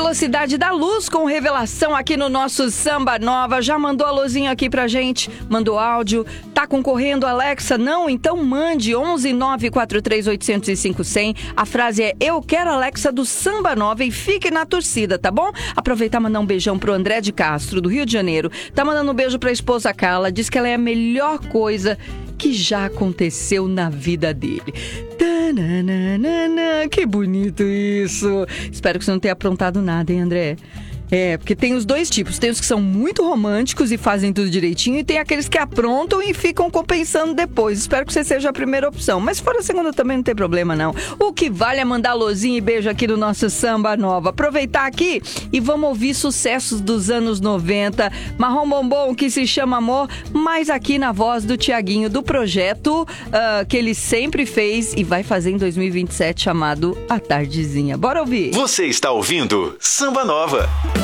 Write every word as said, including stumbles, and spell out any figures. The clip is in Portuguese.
Velocidade da Luz com Revelação aqui no nosso Samba Nova. Já mandou alôzinho aqui pra gente, mandou áudio. Tá concorrendo, Alexa? Não? Então mande onze nove quatro três oito zero cinco zero zero. A frase é: eu quero Alexa do Samba Nova, e fique na torcida, tá bom? Aproveitar e mandar um beijão pro André de Castro, do Rio de Janeiro. Tá mandando um beijo pra esposa Carla, diz que ela é a melhor coisa que já aconteceu na vida dele. Tananana, que bonito isso. Espero que você não tenha aprontado nada, hein, André? É, porque tem os dois tipos. Tem os que são muito românticos e fazem tudo direitinho, e tem aqueles que aprontam e ficam compensando depois. Espero que você seja a primeira opção. Mas se for a segunda também não tem problema, não. O que vale é mandar alôzinho e beijo aqui no nosso Samba Nova. Aproveitar aqui e vamos ouvir sucessos dos anos noventa. Marrom Bombom, que se chama Amor, mas aqui na voz do Tiaguinho, do projeto uh, que ele sempre fez e vai fazer em dois mil e vinte e sete, chamado A Tardezinha. Bora ouvir. Você está ouvindo Samba Nova.